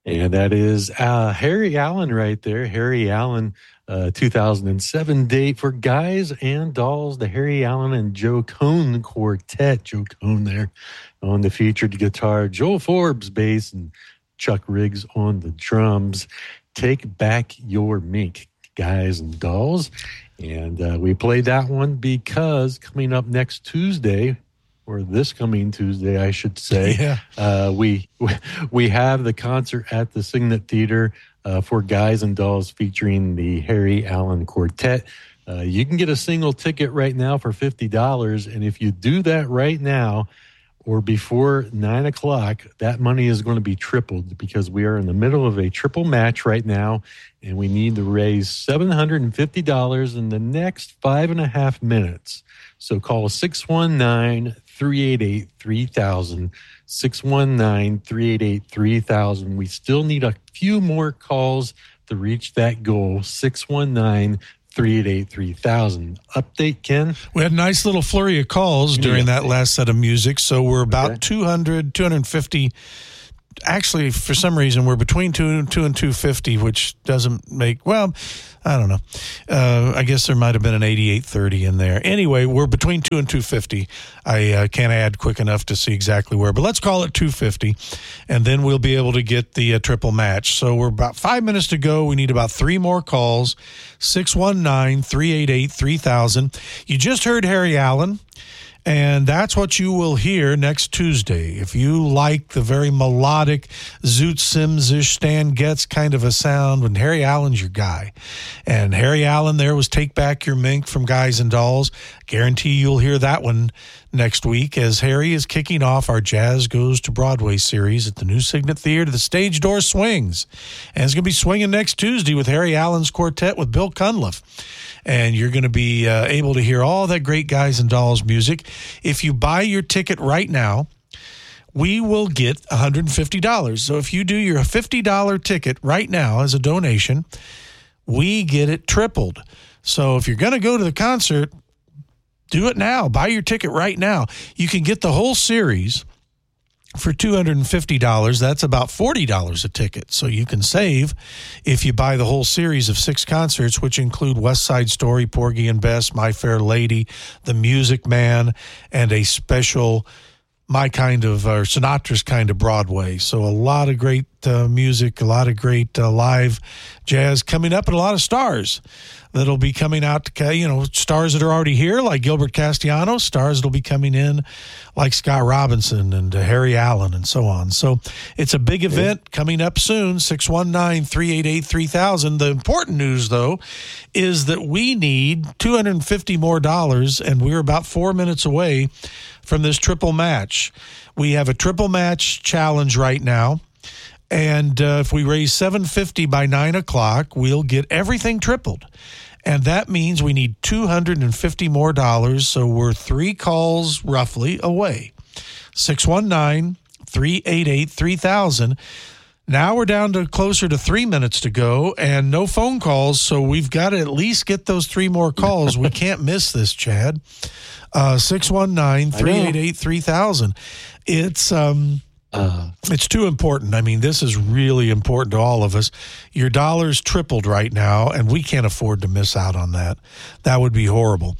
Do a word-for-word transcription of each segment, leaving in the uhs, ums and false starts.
And that is uh, Harry Allen right there. Harry Allen, uh, two thousand seven date for Guys and Dolls, the Harry Allen and Joe Cone Quartet. Joe Cone there on the featured guitar, Joel Forbes bass, and Chuck Riggs on the drums. Take Back Your Mink, Guys and Dolls. And uh, we played that one because coming up next Tuesday, or this coming Tuesday, I should say, yeah. uh, we we have the concert at the Signet Theater uh, for Guys and Dolls featuring the Harry Allen Quartet. Uh, you can get a single ticket right now for fifty dollars, and if you do that right now or before nine o'clock, that money is going to be tripled because we are in the middle of a triple match right now, and we need to raise seven hundred fifty dollars in the next five and a half minutes. So call six one nine, three eight eight, three thousand, six one nine, three eight eight, three thousand. We still need a few more calls to reach that goal, six one nine, three eight eight, three thousand. Update, Ken? We had a nice little flurry of calls during that last set of music, so we're about okay. two hundred, two hundred fifty. Actually, for some reason, we're between two, two and two fifty, which doesn't make, well, I don't know. Uh, I guess there might have been an eighty-eight thirty in there. Anyway, we're between two and two fifty. I uh, can't add quick enough to see exactly where, but let's call it two fifty, and then we'll be able to get the uh, triple match. So we're about five minutes to go. We need about three more calls. six one nine, three eight eight, three thousand. You just heard Harry Allen. And that's what you will hear next Tuesday. If you like the very melodic, Zoot Sims-ish Stan Getz kind of a sound, when Harry Allen's your guy. And Harry Allen there was Take Back Your Mink from Guys and Dolls. Guarantee you'll hear that one next week as Harry is kicking off our Jazz Goes to Broadway series at the new Signet Theater. The stage door swings. And it's going to be swinging next Tuesday with Harry Allen's quartet with Bill Cunliffe. And you're going to be uh, able to hear all that great Guys and Dolls music. If you buy your ticket right now, we will get one hundred fifty dollars. So if you do your fifty dollars ticket right now as a donation, we get it tripled. So if you're going to go to the concert, do it now. Buy your ticket right now. You can get the whole series for two hundred fifty dollars. That's about forty dollars a ticket. So you can save if you buy the whole series of six concerts, which include West Side Story, Porgy and Bess, My Fair Lady, The Music Man, and a special My Kind of, or Sinatra's Kind of Broadway. So a lot of great uh, music, a lot of great uh, live jazz coming up, and a lot of stars that'll be coming out, to, you know, stars that are already here, like Gilbert Castellanos, stars that'll be coming in, like Scott Robinson and uh, Harry Allen and so on. So it's a big event coming up soon, six one nine, three eight eight, three thousand. The important news, though, is that we need two hundred fifty more dollars, and we're about four minutes away from this triple match. We have a triple match challenge right now. And uh, if we raise seven hundred fifty dollars by nine o'clock, we'll get everything tripled. And that means we need two hundred fifty more dollars, so we're three calls roughly away. six one nine, three eight eight, three thousand. Now we're down to closer to three minutes to go and no phone calls, so we've got to at least get those three more calls. We can't miss this, Chad. Uh, six one nine, three eight eight, three thousand. It's... um. Uh, it's too important. I mean, this is really important to all of us. Your dollar's tripled right now, and we can't afford to miss out on that. That would be horrible.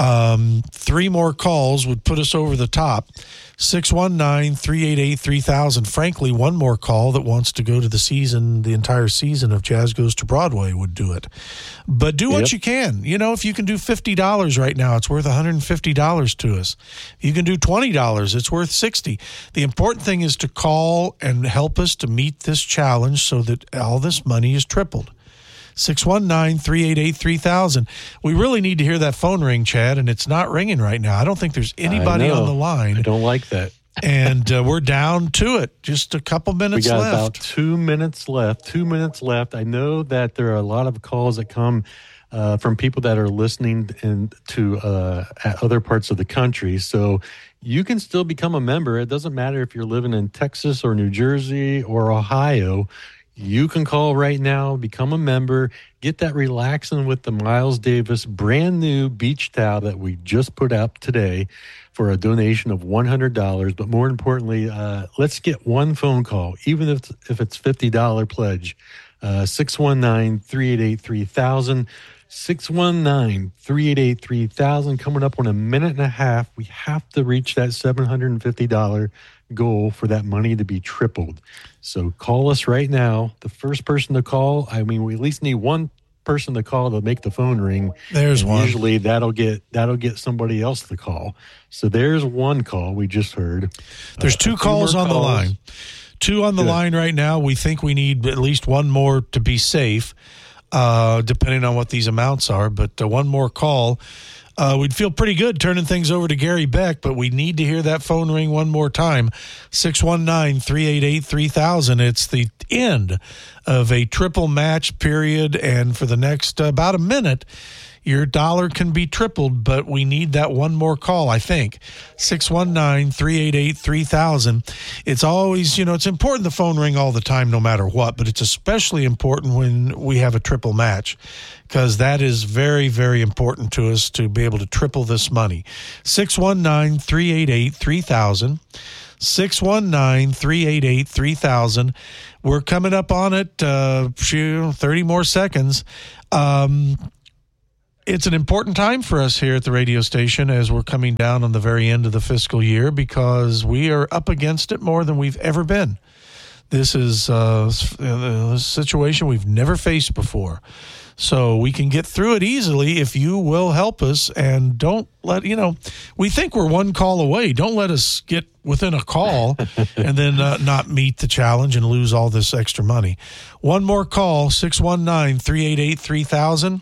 Um, three more calls would put us over the top. six one nine, three eight eight, three thousand. Frankly, one more call that wants to go to the season, the entire season of Jazz Goes to Broadway would do it. But do what yep. you can. You know, if you can do fifty dollars right now, it's worth one hundred fifty dollars to us. If you can do twenty dollars, it's worth sixty dollars. The important thing is to call and help us to meet this challenge so that all this money is tripled. six one nine, three eight eight, three thousand. We really need to hear that phone ring, Chad, and it's not ringing right now. I don't think there's anybody on the line. I don't like that. And uh, we're down to it. Just a couple minutes left. We got left. about two minutes left. Two minutes left. I know that there are a lot of calls that come uh, from people that are listening in, to uh, at other parts of the country. So you can still become a member. It doesn't matter if you're living in Texas or New Jersey or Ohio. You can call right now, become a member, get that Relaxing with the Miles Davis brand new beach towel that we just put out today for a donation of one hundred dollars. But more importantly, uh, let's get one phone call, even if, if it's fifty dollars pledge, uh, six one nine, three eight eight, three thousand, six one nine, three eight eight, three thousand. Coming up on a minute and a half, we have to reach that seven hundred fifty dollars goal for that money to be tripled. So call us right now. The first person to call, I mean, we at least need one person to call to make the phone ring. There's and one. Usually that'll get that'll get somebody else to call. So there's one call we just heard. There's two uh, calls two on calls. the line. Two on the Good. line right now. We think we need at least one more to be safe, uh, depending on what these amounts are. But uh, one more call. Uh, we'd feel pretty good turning things over to Gary Beck, but we need to hear that phone ring one more time. six one nine, three eight eight, three thousand. It's the end of a triple match period, and for the next uh, about a minute, your dollar can be tripled, but we need that one more call, I think. six one nine, three eight eight, three thousand. It's always, you know, it's important the phone ring all the time no matter what, but it's especially important when we have a triple match, because that is very, very important to us to be able to triple this money. six one nine, three eight eight, three thousand. six one nine, three eight eight, three thousand. We're coming up on it, uh, thirty more seconds. Um, it's an important time for us here at the radio station as we're coming down on the very end of the fiscal year, because we are up against it more than we've ever been. This is uh, a situation we've never faced before. So we can get through it easily if you will help us, and don't let, you know, we think we're one call away. Don't let us get within a call and then uh, not meet the challenge and lose all this extra money. One more call, six one nine, three eight eight, three thousand.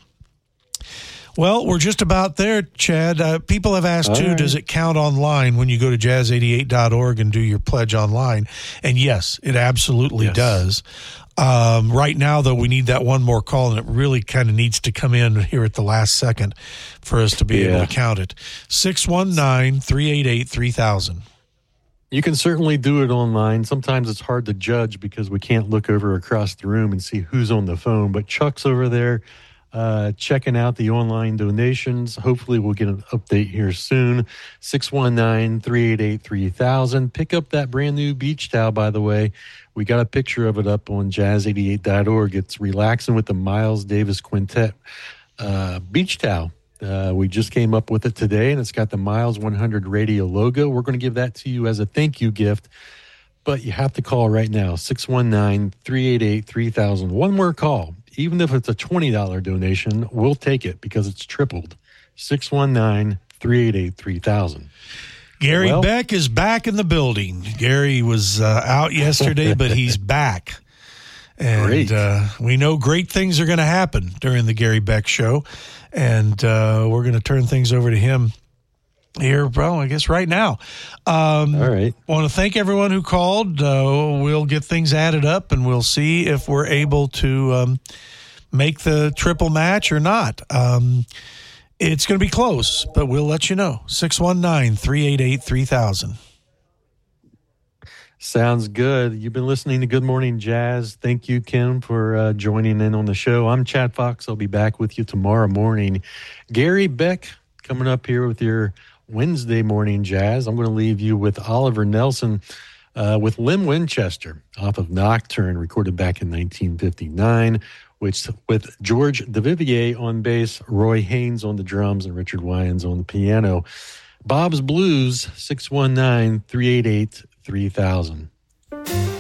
Well, we're just about there, Chad. Uh, people have asked, all too, right. Does it count online when you go to jazz eighty-eight dot org and do your pledge online? And yes, it absolutely yes. does. Um, right now, though, we need that one more call, and it really kind of needs to come in here at the last second for us to be yeah. able to count it. six one nine, three eight eight, three thousand. You can certainly do it online. Sometimes it's hard to judge because we can't look over across the room and see who's on the phone. But Chuck's over there uh, checking out the online donations. Hopefully we'll get an update here soon. six one nine, three eight eight, three thousand. Pick up that brand new beach towel, by the way. We got a picture of it up on jazz eighty-eight dot org. It's Relaxing with the Miles Davis Quintet uh, beach towel. Uh, we just came up with it today, and it's got the Miles one hundred radio logo. We're going to give that to you as a thank you gift, but you have to call right now, six one nine, three eight eight, three thousand. One more call. Even if it's a twenty dollars donation, we'll take it because it's tripled. six one nine, three eight eight, three thousand. Gary well, Beck is back in the building. Gary was uh, out yesterday, but he's back. And uh, we know great things are going to happen during the Gary Beck Show. And uh, we're going to turn things over to him here, well, I guess right now. Um, All right. I want to thank everyone who called. Uh, we'll get things added up, and we'll see if we're able to um, make the triple match or not. Um It's going to be close, but we'll let you know. six one nine, three eight eight, three thousand. Sounds good. You've been listening to Good Morning Jazz. Thank you, Kim, for uh, joining in on the show. I'm Chad Fox. I'll be back with you tomorrow morning. Gary Beck coming up here with your Wednesday Morning Jazz. I'm going to leave you with Oliver Nelson uh, with Lim Winchester off of Nocturne, recorded back in nineteen fifty-nine. Which with George DeVivier on bass, Roy Haynes on the drums, and Richard Wyans on the piano. Bob's Blues, six one nine, three eight eight, three thousand.